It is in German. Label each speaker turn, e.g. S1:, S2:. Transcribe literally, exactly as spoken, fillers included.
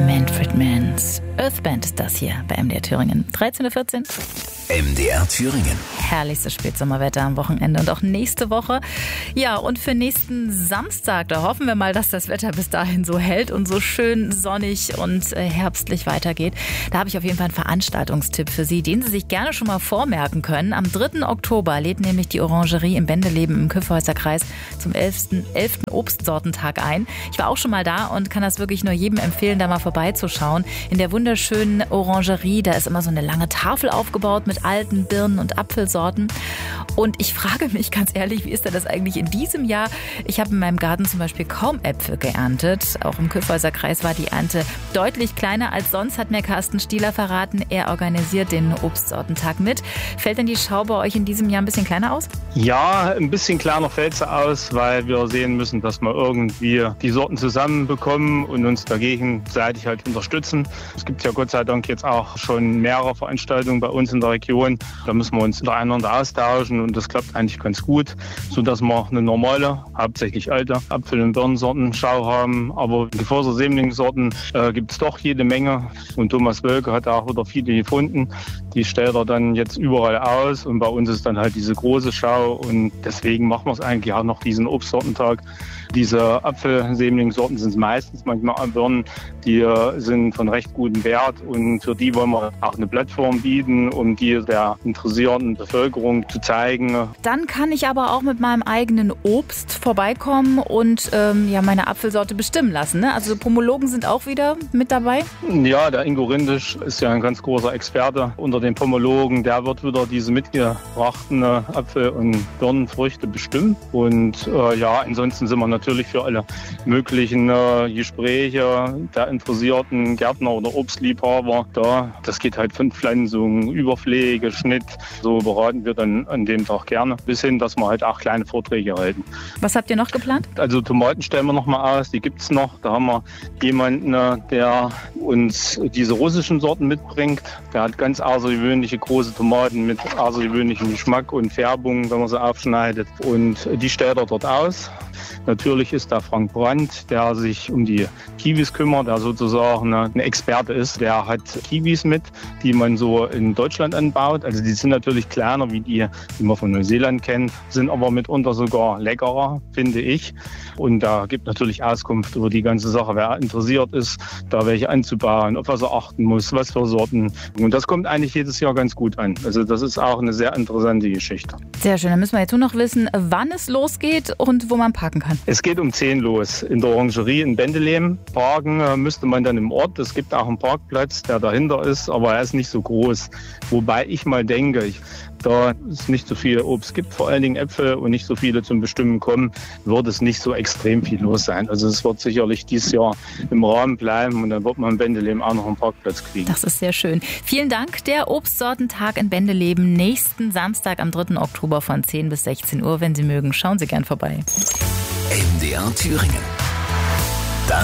S1: Manfred Manns Earthband ist das hier bei M D R Thüringen. dreizehn Uhr vierzehn.
S2: M D R Thüringen.
S1: Herrlichstes Spätsommerwetter am Wochenende und auch nächste Woche. Ja, und für nächsten Samstag, da hoffen wir mal, dass das Wetter bis dahin so hält und so schön sonnig und äh, herbstlich weitergeht. Da habe ich auf jeden Fall einen Veranstaltungstipp für Sie, den Sie sich gerne schon mal vormerken können. Am dritten Oktober lädt nämlich die Orangerie im Bendeleben im Kyffhäuser Kreis zum elften Obstsortentag ein. Ich war auch schon mal da und kann das wirklich nur jedem empfehlen, da mal vorbeizuschauen. In der wunderschönen Orangerie, da ist immer so eine lange Tafel aufgebaut mit alten Birnen und Apfelsorten. Und ich frage mich ganz ehrlich, wie ist denn das eigentlich in diesem Jahr? Ich habe in meinem Garten zum Beispiel kaum Äpfel geerntet. Auch im Kyffhäuser Kreis war die Ernte deutlich kleiner als sonst, hat mir Carsten Stieler verraten. Er organisiert den Obstsortentag mit. Fällt denn die Schau bei euch in diesem Jahr ein bisschen kleiner aus?
S3: Ja, ein bisschen kleiner fällt sie aus, weil wir sehen müssen, dass wir irgendwie die Sorten zusammenbekommen und uns dagegen seitig halt unterstützen. Es gibt ja Gott sei Dank jetzt auch schon mehrere Veranstaltungen bei uns in der Region. Da müssen wir uns untereinander austauschen und das klappt eigentlich ganz gut, sodass wir eine normale, hauptsächlich alte Apfel- und Birnensorten-Schau haben. Aber Geförster Sämlingssorten äh, gibt es doch jede Menge. Und Thomas Wölke hat auch wieder viele gefunden. Die stellt er dann jetzt überall aus und bei uns ist dann halt diese große Schau und deswegen machen wir es eigentlich auch noch diesen Obstsortentag. Diese Apfelsämlingssorten sind meistens, manchmal auch Birnen, die sind von recht gutem Wert und für die wollen wir auch eine Plattform bieten, um die der interessierten Bevölkerung zu zeigen.
S1: Dann kann ich aber auch mit meinem eigenen Obst vorbeikommen und ähm, ja, meine Apfelsorte bestimmen lassen. Ne? Also Pomologen sind auch wieder mit dabei?
S3: Ja, der Ingo Rindisch ist ja ein ganz großer Experte unter den Pomologen. Der wird wieder diese mitgebrachten Apfel- und Birnenfrüchte bestimmen. Und äh, ja, ansonsten sind wir natürlich für alle möglichen äh, Gespräche der interessierten Gärtner oder Obstliebhaber da. Das geht halt von Pflanzung, Überpflege, Schnitt. So beraten wir dann an dem Tag gerne. Bis hin, dass wir halt auch kleine Vorträge halten.
S1: Was habt ihr noch geplant?
S3: Also Tomaten stellen wir noch mal aus. Die gibt's noch. Da haben wir jemanden, der uns diese russischen Sorten mitbringt. Der hat ganz außergewöhnliche große Tomaten mit außergewöhnlichem Geschmack und Färbung, wenn man sie aufschneidet. Und die stellt er dort aus. Natürlich ist da Frank Brandt, der sich um die Kiwis kümmert, der sozusagen ein Experte ist. Der hat Kiwis mit, die man so in Deutschland anbaut. Also die sind natürlich kleiner wie die, die man von Neuseeland kennt, sind aber mitunter sogar leckerer, finde ich. Und da gibt natürlich Auskunft über die ganze Sache, wer interessiert ist, da welche anzubauen, auf was er achten muss, was für Sorten. Und das kommt eigentlich jedes Jahr ganz gut an. Also das ist auch eine sehr interessante Geschichte.
S1: Sehr schön, dann müssen wir jetzt nur noch wissen, wann es losgeht und wo man parken kann.
S3: Es geht um zehn los in der Orangerie in Bendeleben. Parken äh, müsste man dann im Ort. Es gibt auch einen Parkplatz, der dahinter ist, aber er ist nicht so groß. Wobei ich mal denke, ich, da es nicht so viel Obst gibt, vor allen Dingen Äpfel und nicht so viele zum Bestimmen kommen, wird es nicht so extrem viel los sein. Also es wird sicherlich dieses Jahr im Rahmen bleiben und dann wird man in Bendeleben auch noch einen Parkplatz kriegen.
S1: Das ist sehr schön. Vielen Dank. Der Obstsortentag in Bendeleben nächsten Samstag am dritten Oktober von zehn bis sechzehn Uhr. Wenn Sie mögen, schauen Sie gern vorbei.
S2: M D R Thüringen.